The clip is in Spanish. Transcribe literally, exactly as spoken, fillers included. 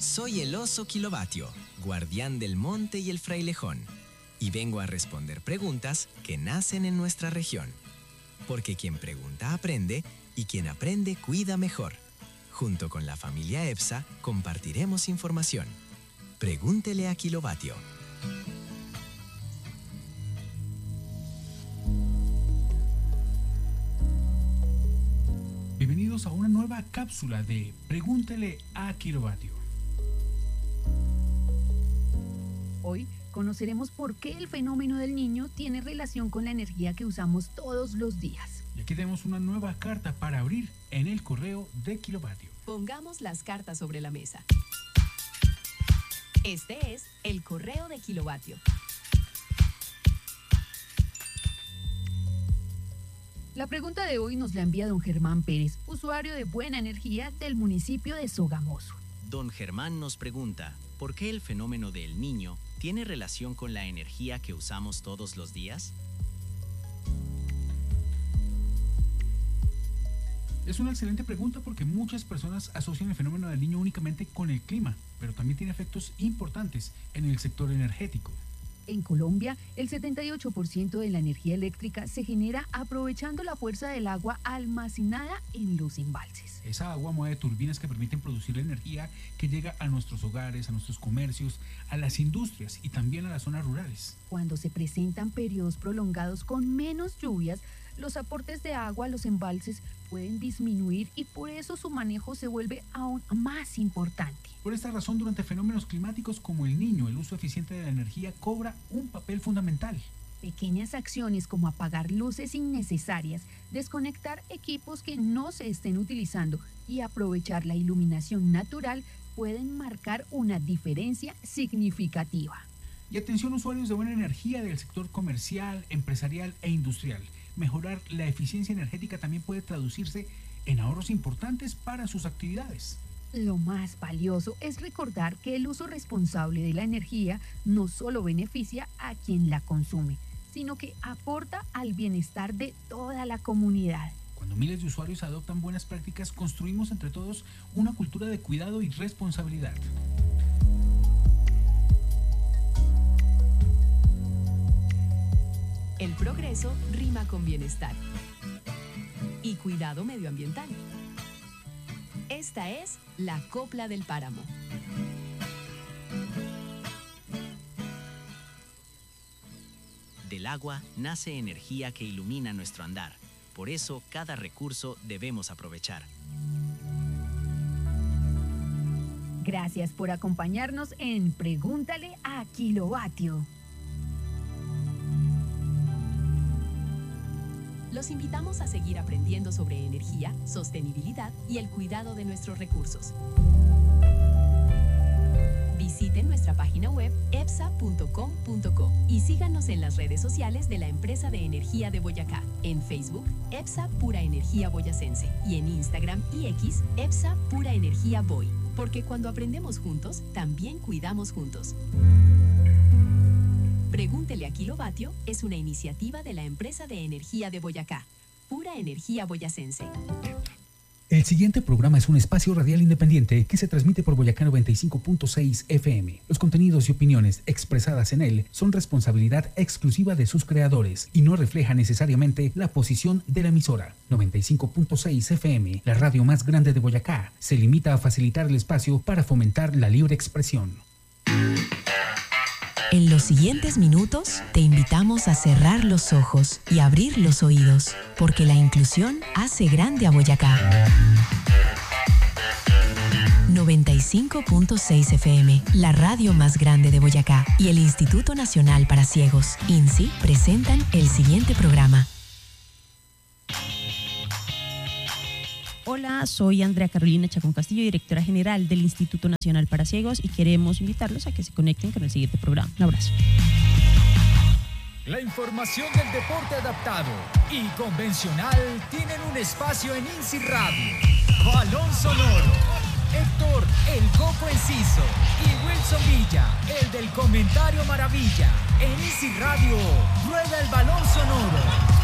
Soy el oso kilovatio, guardián del monte y el frailejón, y vengo a responder preguntas que nacen en nuestra región. Porque quien pregunta aprende, y quien aprende cuida mejor. Junto con la familia EPSA compartiremos información. Pregúntele a Kilovatio. Bienvenidos a una nueva cápsula de Pregúntele a Kilovatio. Hoy conoceremos por qué el fenómeno del niño tiene relación con la energía que usamos todos los días. Y aquí tenemos una nueva carta para abrir en el correo de Kilovatio. Pongamos las cartas sobre la mesa. Este es el correo de Kilovatio. La pregunta de hoy nos la envía don Germán Pérez, usuario de Buena Energía del municipio de Sogamoso. Don Germán nos pregunta, ¿por qué el fenómeno del niño tiene relación con la energía que usamos todos los días? Es una excelente pregunta porque muchas personas asocian el fenómeno del niño únicamente con el clima, pero también tiene efectos importantes en el sector energético. En Colombia, el setenta y ocho por ciento de la energía eléctrica se genera aprovechando la fuerza del agua almacenada en los embalses. Esa agua mueve turbinas que permiten producir la energía que llega a nuestros hogares, a nuestros comercios, a las industrias y también a las zonas rurales. Cuando se presentan periodos prolongados con menos lluvias, los aportes de agua a los embalses pueden disminuir y por eso su manejo se vuelve aún más importante. Por esta razón, durante fenómenos climáticos como el Niño, el uso eficiente de la energía cobra un papel fundamental. Pequeñas acciones como apagar luces innecesarias, desconectar equipos que no se estén utilizando y aprovechar la iluminación natural pueden marcar una diferencia significativa. Y atención usuarios de Buena Energía del sector comercial, empresarial e industrial. Mejorar la eficiencia energética también puede traducirse en ahorros importantes para sus actividades. Lo más valioso es recordar que el uso responsable de la energía no solo beneficia a quien la consume, sino que aporta al bienestar de toda la comunidad. Cuando miles de usuarios adoptan buenas prácticas, construimos entre todos una cultura de cuidado y responsabilidad. El progreso rima con bienestar y cuidado medioambiental. Esta es la Copla del Páramo. Del agua nace energía que ilumina nuestro andar. Por eso, cada recurso debemos aprovechar. Gracias por acompañarnos en Pregúntale a Kilovatio. Los invitamos a seguir aprendiendo sobre energía, sostenibilidad y el cuidado de nuestros recursos. Visiten nuestra página web epsa punto com punto co y síganos en las redes sociales de la Empresa de Energía de Boyacá. En Facebook, EPSA Pura Energía Boyacense y en Instagram y X, EPSA Pura Energía Boy. Porque cuando aprendemos juntos, también cuidamos juntos. Pregúntele a Kilovatio es una iniciativa de la Empresa de Energía de Boyacá, Pura Energía Boyacense. El siguiente programa es un espacio radial independiente que se transmite por Boyacá noventa y cinco punto seis F M. Los contenidos y opiniones expresadas en él son responsabilidad exclusiva de sus creadores y no refleja necesariamente la posición de la emisora. noventa y cinco punto seis F M, la radio más grande de Boyacá, se limita a facilitar el espacio para fomentar la libre expresión. En los siguientes minutos te invitamos a cerrar los ojos y abrir los oídos, porque la inclusión hace grande a Boyacá. noventa y cinco punto seis F M, la radio más grande de Boyacá, y el Instituto Nacional para Ciegos, INSI, presentan el siguiente programa. Hola, soy Andrea Carolina Chacón Castillo, directora general del Instituto Nacional para Ciegos, y queremos invitarlos a que se conecten con el siguiente programa. Un abrazo. La información del deporte adaptado y convencional tienen un espacio en INSI Radio. Balón Sonoro. Héctor, el Coco Enciso, y Wilson Villa, el del Comentario Maravilla. En INSI Radio, rueda el Balón Sonoro.